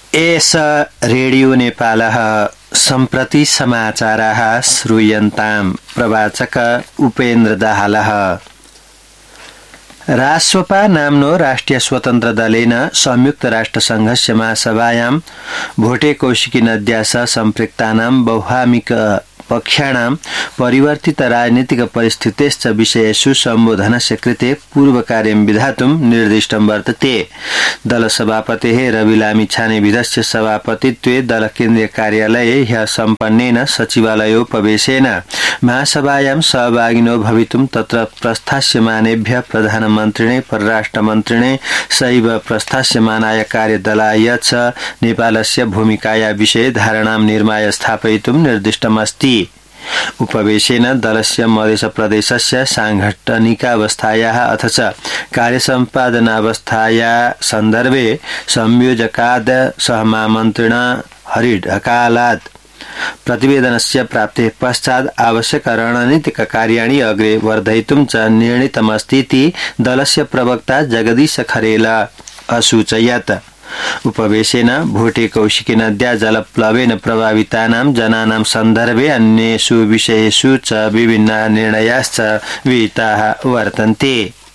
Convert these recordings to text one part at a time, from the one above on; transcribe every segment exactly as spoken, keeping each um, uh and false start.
S radio नेपालः सम्प्रति समाचाराः श्रूयन्ताम्। प्रवाचक उपेन्द्र दाहालः। राष्ट्रपा नाम्नो राष्ट्रिय स्वतन्त्र दलेन संयुक्त राष्ट्रसङ्घस्य महासभायां भोटे कौशिकी नद्या सह सम्पृक्तानां वैवाहिक पक्षाणां परिवर्तित राजनीतिक परिस्थितेश्च विषयेषु सम्बोधनस्य कृते पूर्वकार्यं विधातुं निर्दिष्टं वर्तते। दलसभापतेः रवि लामिछानेविधस्य सभापतित्वे दलकेन्द्रीय कार्यालये ह्यः सम्पन्नेन सचिवालयोपवेशेन महासभायां सहभागिनो भवितुं तत्र प्रस्थास्यमानेभ्यः प्रधानमन्त्रिणे परराष्ट्रमन्त्रिणे सैव प्रस्थास्यमानाय कार्यदलाय च नेपालस्य भूमिकाया विषये धारणां निर्माय स्थापयितुं निर्दिष्टमस्ति। उपवेशेन दलस्य मधेश प्रदेशस्य सांगठनिकावस्थायाः अथ च कार्यसम्पादनावस्थाया सन्दर्भे संयोजकाद सहमन्त्रिणा हरिढकालात् प्रतिवेदनस्य प्राप्तेः पश्चात् आवश्यक रणनीतिक कार्याणि अग्रे वर्धयितुं च निर्णीतमस्तीति दलस्य प्रवक्ता जगदीश खरेल असूचयत्। उपवेशेन भोटे कौशिकी नद्या जलप्लवेन प्रभावितानां जनानां सन्दर्भे अन्येषु विषयेषु च विभिन्न निर्णयाश्च विहिताः वर्तन्ते।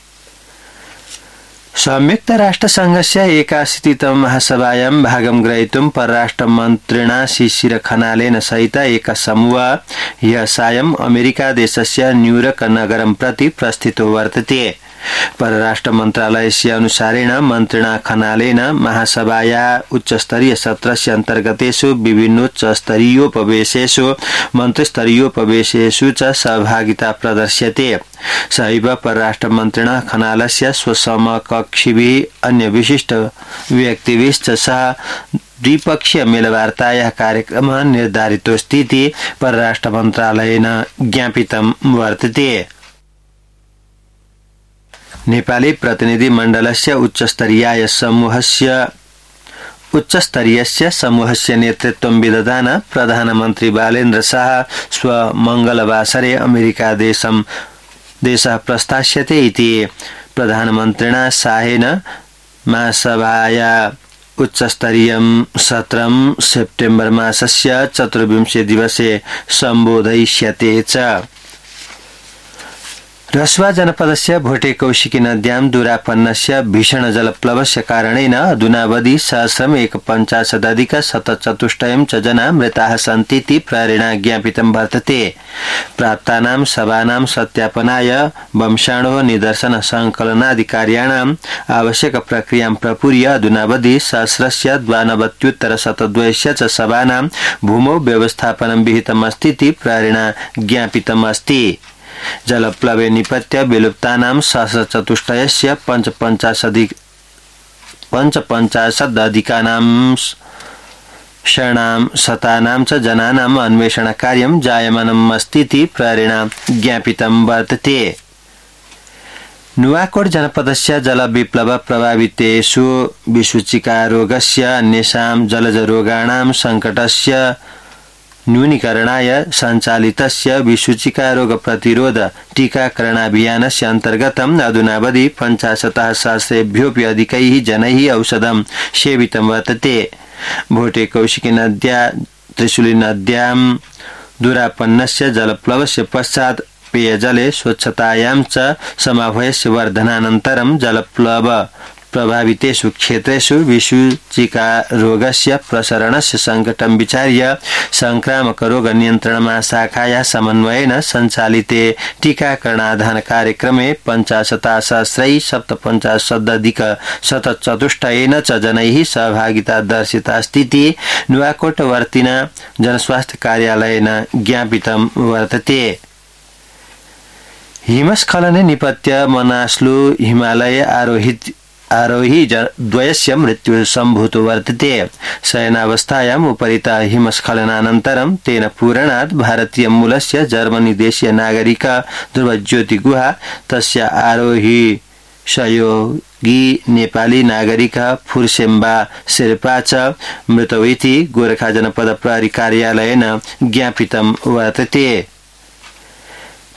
संयुक्त राष्ट्रसङ्घस्य एकाशीतितम महासभायां भागं ग्रहीतुं परराष्ट्रमन्त्रिणा शिशिर खनालेन सहित एक समूह ह्यः सायं अमेरिका देशस्य न्यूयर्क नगरं प्रति प्रस्थितो वर्तते। परराष्ट्र मन्त्रालयस्य अनुसारेण मन्त्रिणा खनालेन महासभाया उच्चस्तरीय सत्रस्य अन्तर्गतेषु विभिन्नोच्चस्तरीयोपवेशेषु मन्त्रिस्तरीयोपवेशेषु च सहभागिता प्रदर्श्यते। सहैव परराष्ट्र मन्त्रिणा खनालस्य स्वसमकक्षिभिः अन्य विशिष्ट व्यक्तिभिश्च सह द्विपक्षीय मेलवार्तायाः कार्यक्रमः निर्धारितोऽस्तीति परराष्ट्र मन्त्रालयेन ज्ञापितं वर्तते। नेपाली प्रतिनिधि मण्डलस्य उच्चस्तरीयाय समूहस्य उच्चस्तरीयस्य समूहस्य नेतृत्वं विदधान प्रधानमन्त्री बालेन्द्र शाह स्व मंगलवासरे अमेरिका देशं देशः प्रस्थास्यते इति प्रधानमन्त्रिणा शाहेन महासभाया उच्चस्तरीयं सत्रं सेप्टेम्बर मासस्य चतुर्विंशे दिवसे सम्बोधयिष्यते च। रसुवा जनपदस्य भोटे कौशिकी नद्यां दुरापन्नस्य भीषण जलप्लवस्य कारणेन अधुनावधि सहस्रम् एकपञ्चाशदधिक शतचतुष्टयं च जना मृताः सन्तीति प्रहरेणा ज्ञापितं वर्तते। प्राप्तानां शवानां सत्यापनाय वंशाणोः निदर्शन संकलनाधिकार्याणाम् आवश्यक प्रक्रियां प्रपूर्य अधुनावधि सहस्रस्य द्वानवत्युत्तर शतद्वयस्य च शवानां भूमौ व्यवस्थापनं विहितमस्तीति प्रहरेणा ज्ञापितमस्ति। जलप्लवे निपत्य विलुप्तानां सहस्रचतुष्टयस्य पञ्चपञ्चाशदधिक पञ्चपञ्चाशदधिकानां षणां शतानां च जनानाम् अन्वेषणकार्यं जायमानम् अस्तीति प्रहरेणा ज्ञापितं वर्तते। नुवाकोट जनपदस्य जलविप्लव प्रभावितेषु विसूचिकारोगस्य अन्येषां जलजरोगाणां सङ्कटस्य न्यूनीकरणाय सञ्चालितस्य विसूचिका रोग प्रतिरोध टीकाकरणाभियानस्य अन्तर्गतम् अधुनावधि पञ्चाशतः सहस्रेभ्योऽपि अधिकैः जनैः औषधं सेवितं वर्तते। भोटे कौशिकी नद्या त्रिशूली नद्यां दुरापन्नस्य जलप्लवस्य पश्चात् पेयजले स्वच्छतायां च समवायस्य वर्धनानन्तरं जलप्लव प्रभावितेषु क्षेत्रेषु विसूचिका रोगस्य प्रसरणस्य सङ्कटं विचार्य संक्रामक रोग नियन्त्रण महाशाखायाः समन्वयेन सञ्चालिते टीकाकरणाधान कार्यक्रमे पञ्चाशत्सहस्रै सप्तपञ्चाशदधिक शतचतुष्टयेन च जनैः सहभागिता दर्शितास्तीति नुवाकोटवर्तिना जनस्वास्थ्य कार्यालयेन ज्ञापितं वर्तते। हिमस्खलने निपत्य मनास्लु हिमालय आरोहित आरोही द्वयस्य मृत्यु सम्भूतो वर्तते। शयनावस्थायाम् उपरिता हिमस्खलनानन्तरं तेन पूरणात् भारतीय मूलस्य जर्मनी देशीय नागरिक ध्रुवज्योति गुहा तस्य आरोही सहयोगी नेपाली नागरिक फुर्सेम्बा शेर्पा च मृतौ इति गोरखा जनपद प्रहरी कार्यालयेन ज्ञापितं वर्तते।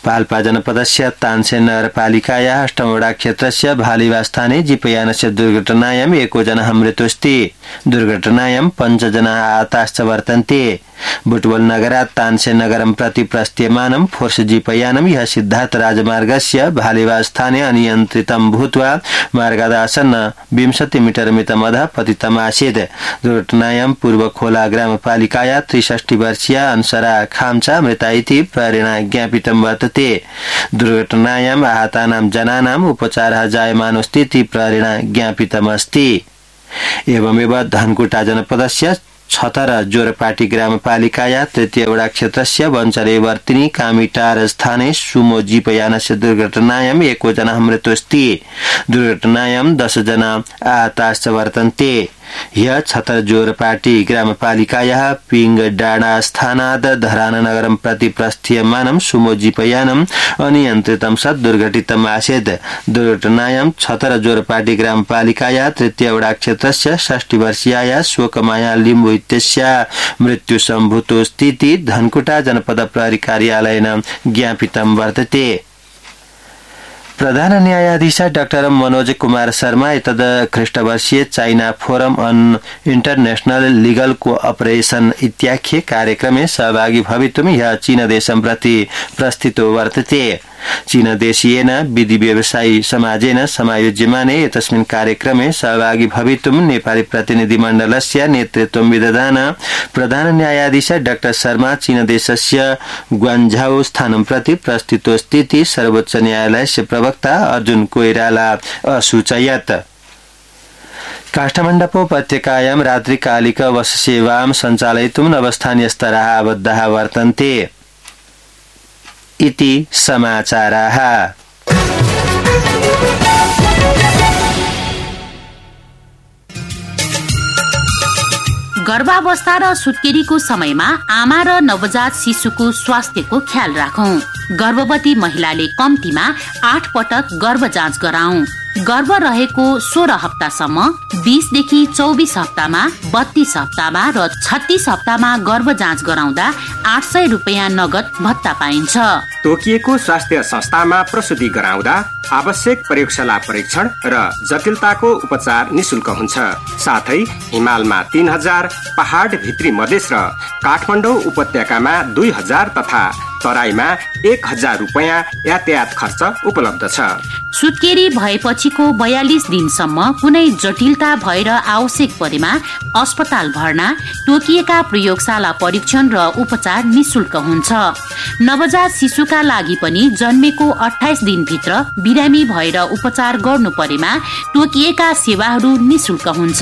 पाल्पा जनपदस्य तानसेन नगरपालिकायाः अष्टमवडा क्षेत्रस्य भालिवास्थाने जीपयानस्य दुर्घटनायाम् एकोजनाः मृत्युस्ति दुर्घटनायां पञ्चजनाः आहताश्च वर्तन्ते। बुटवल नगरात् तानसेन नगरं प्रति प्रस्थीयमानं फोर्स जीपयानं ह्यः सिद्धार्थ राजमार्गस्य भालिवास्थाने अनियन्त्रितं भूत्वा मार्गादासन्न विंशति मीटर मितमधः पतितमासीत्। दुर्घटनायां पूर्वखोला ग्रामपालिकाया त्रिषष्टि वर्षीया अंसरा खाम्चा मृता इति प्रहरेण ज्ञापितं वर्तते। दुर्घटनायाम् आहतानां जनानाम् उपचारः जायमानोऽस्ति इति प्रहरेण ज्ञापितमस्ति। एवमेव धनकुटा जनपदस्य छतर जोरपाटी ग्रामपालिकाया तृतीयवडा क्षेत्रस्य वञ्चले वर्तिनी कामिटार स्थाने सुमो जीपयानस्य दुर्घटनायाम् एकोजनाः मृत्युस्ति दुर्घटनायां दश जना आहताश्च वर्तन्ते। ह्यः छतर जोरपाटी ग्रामपालिकायाः पिङ डाँडा स्थानात् धरान नगरं प्रति प्रस्थीयमानं सुमो जीपयानम् अनियन्त्रितं सत् दुर्घटितम् आसीत्। दुर्घटनायां छतर जोरपाटी ग्रामपालिकायाः तृतीयवडा क्षेत्रस्य षष्टि वर्षीया शोकमाया लिम्बु इत्यस्याः मृत्यु सम्भूतोऽस्ति इति धनकुटा जनपद प्रहरी कार्यालयेन ज्ञापितं वर्तते। प्रधान न्यायाधीश डाक्टर मनोज कुमार शर्मा एतद् ख्रीष्टवर्षीय China forum on international legal cooperation इत्याख्ये कार्यक्रमे सहभागी भवितुं ह्यः चीनदेशं प्रति प्रस्थितो वर्तते। चीनदेशीयेन विधि व्यवसायी समाजेन समायोज्यमाने एतस्मिन् कार्यक्रमे सहभागी भवितुं नेपाली प्रतिनिधिमण्डलस्य नेतृत्वं विदधान प्रधान न्यायाधीश डाक्टर शर्मा चीनदेशस्य ग्वान्झाउ स्थानं प्रति प्रस्थितोऽस्ति इति सर्वोच्च न्यायालयस्य प्रवक्ता अर्जुन कोइराला असूचयत्। काष्ठमण्डप उपत्यकायां रात्रिकालिक बससेवां सञ्चालयितुं नवस्थानीयस्तराः आबद्धाः वर्तन्ते इति समाचाराः। गर्भावस्था र सुत्केरीको समयमा आमा र नवजात शिशुको स्वास्थ्यको ख्याल राखौं। गर्भवती महिलाले कम्तीमा आठ पटक गर्भ जाँच गराउँ। गर्भ रहेको सोह्र हप्तासम्म, बीस देखि चौबीस हप्तामा, बत्तीस हप्तामा र छत्तीस हप्तामा गर्भ जाँच गराउँदा आठ सय रुपियाँ नगद भत्ता पाइन्छ। तोकिएको स्वास्थ्य संस्थामा प्रसुति गराउँदा आवश्यक प्रयोगशाला परीक्षण र जटिलताको उपचार निशुल्क हुन्छ। साथै हिमालमा तीन हजार, पहाड भित्री मधेस र काठमाडौँ उपत्यकामा दुई हजार तथा तराईमा एक हजार रुपियाँ यातायात खर्च उपलब्ध छ। सुत्केरी भएपछिको बयालिस दिनसम्म कुनै जटिलता भएर आवश्यक परेमा अस्पताल भर्ना, तोकिएका प्रयोगशाला परीक्षण र उपचार निशुल्क हुन्छ। नवजात शिशुका लागि पनि जन्मेको अठाइस दिनभित्र बिरामी भएर उपचार गर्नु परेमा तोकिएका सेवाहरू निशुल्क हुन्छ।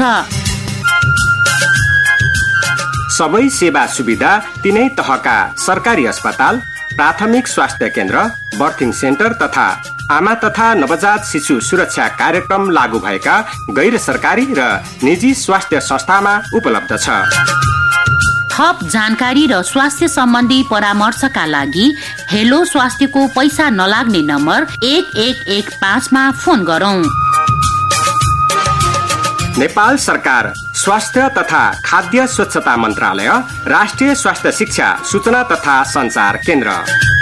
सबै सेवा सुविधा तीनै तहका सरकारी अस्पताल, प्राथमिक स्वास्थ्य केन्द्र, बर्थिङ सेन्टर तथा आमा तथा नवजात शिशु सुरक्षा कार्यक्रम लागू भएका गैर सरकारी र निजी स्वास्थ्य संस्थामा उपलब्ध छ। थप जानकारी र स्वास्थ्य सम्बन्धी परामर्शका लागि हेलो स्वास्थ्यको पैसा नलाग्ने नम्बर एक एक एक पाँचमा फोन गरौँ। नेपाल सरकार स्वास्थ्य तथा खाद्य स्वच्छता मन्त्रालय, राष्ट्रिय स्वास्थ्य शिक्षा सूचना तथा सञ्चार केन्द्र।